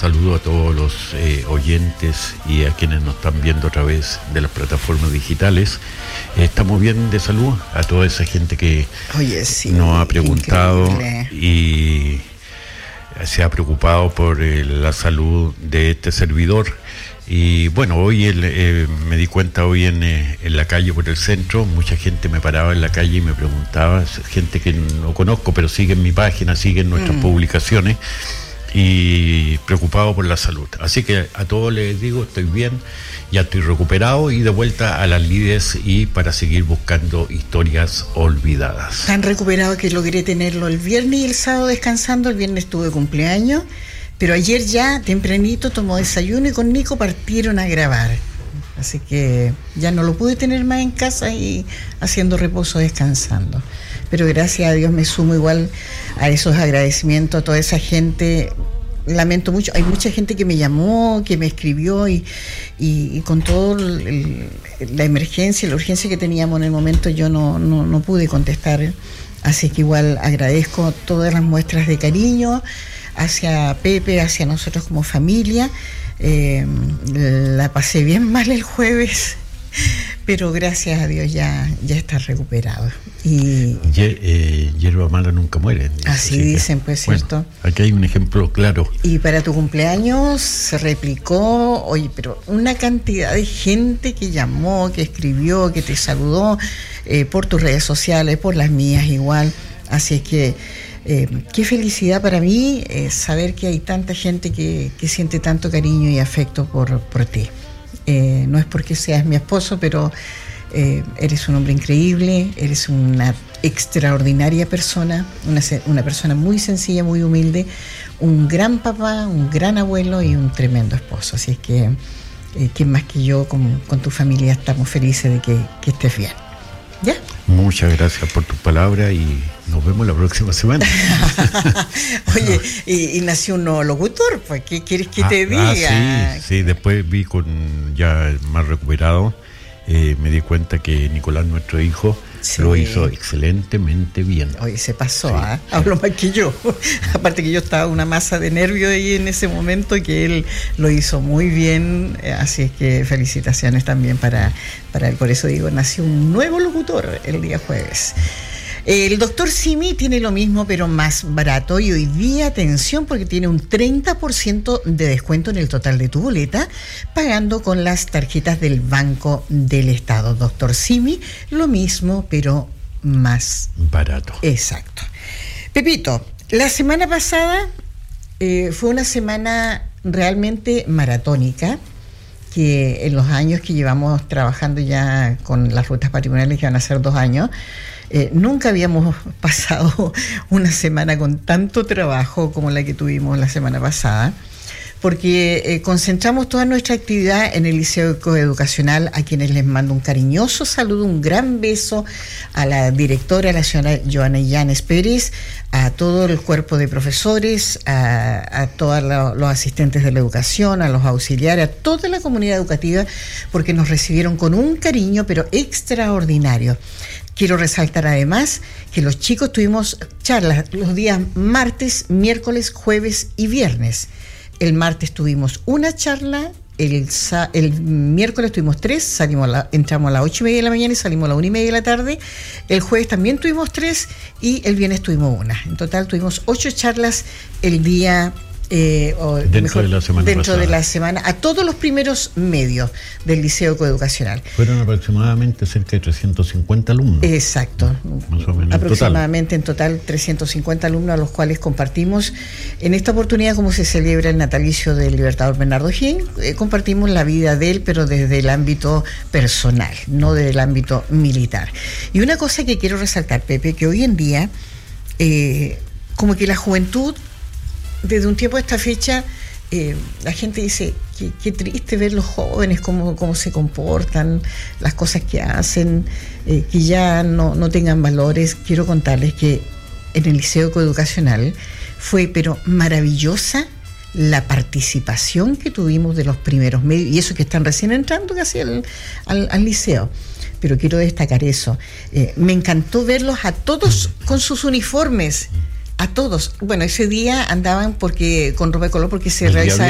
Saludo a todos los oyentes y a quienes nos están viendo a través de las plataformas digitales. Estamos bien de salud, a toda esa gente que nos ha preguntado y se ha preocupado por la salud de este servidor. Y bueno, hoy me di cuenta hoy en la calle por el centro, mucha gente me paraba en la calle y me preguntaba, gente que no conozco pero siguen mi página, siguen nuestras publicaciones y preocupado por la salud. Así que a todos les digo, estoy bien, ya estoy recuperado y de vuelta a las lides y para seguir buscando historias olvidadas. Tan recuperado que logré tenerlo el viernes y el sábado descansando. El viernes tuve cumpleaños, pero ayer ya tempranito tomó desayuno y con Nico partieron a grabar. Así que ya no lo pude tener más en casa y haciendo reposo, descansando. Pero gracias a Dios me sumo igual a esos agradecimientos a toda esa gente. Lamento mucho, hay mucha gente que me llamó, que me escribió y con todo la emergencia, la urgencia que teníamos en el momento yo no pude contestar. Así que igual agradezco todas las muestras de cariño hacia Pepe, hacia nosotros como familia. La pasé bien mal el jueves, pero gracias a Dios ya está recuperado. Y hierba mala nunca muere. Así dicen, pues, ¿cierto? Bueno, aquí hay un ejemplo claro. Y para tu cumpleaños se replicó, oye, pero una cantidad de gente que llamó, que escribió, que te saludó por tus redes sociales, por las mías igual. Así es que qué felicidad para mí saber que hay tanta gente que siente tanto cariño y afecto por ti. No es porque seas mi esposo, pero eres un hombre increíble, eres una extraordinaria persona, una persona muy sencilla, muy humilde, un gran papá, un gran abuelo y un tremendo esposo. Así es que ¿quién más que yo con tu familia estamos felices de que estés bien? ¿Ya? Muchas gracias por tu palabra y nos vemos la próxima semana. Oye, y nació un nuevo locutor, pues, ¿qué quieres que te diga? Sí, después vi ya más recuperado, me di cuenta que Nicolás, nuestro hijo, lo hizo excelentemente bien. Oye, se pasó, habló más que yo. Aparte que yo estaba una masa de nervios ahí en ese momento, que él lo hizo muy bien, así es que felicitaciones también para él. Por eso digo, nació un nuevo locutor el día jueves. El doctor Simi tiene lo mismo pero más barato y hoy día atención porque tiene un 30% de descuento en el total de tu boleta pagando con las tarjetas del Banco del Estado. Doctor Simi, lo mismo pero más barato. Exacto. Pepito, la semana pasada fue una semana realmente maratónica, que en los años que llevamos trabajando ya con las rutas patrimoniales, que van a ser 2 años, nunca habíamos pasado una semana con tanto trabajo como la que tuvimos la semana pasada, porque concentramos toda nuestra actividad en el Liceo Coeducacional, a quienes les mando un cariñoso saludo, un gran beso a la directora, la señora Joana Illanes Pérez, a todo el cuerpo de profesores, a todos los asistentes de la educación, a los auxiliares, a toda la comunidad educativa, porque nos recibieron con un cariño pero extraordinario. Quiero resaltar además que los chicos tuvimos charlas los días martes, miércoles, jueves y viernes. El martes tuvimos una charla, el miércoles tuvimos 3, entramos a las 8:30 de la mañana y salimos a las 1:30 de la tarde. El jueves también tuvimos 3 y el viernes tuvimos 1. En total tuvimos 8 charlas el día dentro de la semana, a todos los primeros medios del Liceo Coeducacional. Fueron aproximadamente cerca de 350 alumnos. Exacto, más o menos aproximadamente en total 350 alumnos, a los cuales compartimos en esta oportunidad, como se celebra el natalicio del Libertador Bernardo O'Higgins, compartimos la vida de él, pero desde el ámbito personal, no desde el ámbito militar. Y una cosa que quiero resaltar, Pepe, que hoy en día como que la juventud, desde un tiempo a esta fecha, la gente dice qué triste ver los jóvenes cómo se comportan, las cosas que hacen, que ya no tengan valores. Quiero contarles que en el Liceo Coeducacional fue pero maravillosa la participación que tuvimos de los primeros medios, y eso que están recién entrando casi al liceo. Pero quiero destacar eso. Me encantó verlos a todos con sus uniformes. A todos. Bueno, ese día andaban con ropa de color porque se realizaba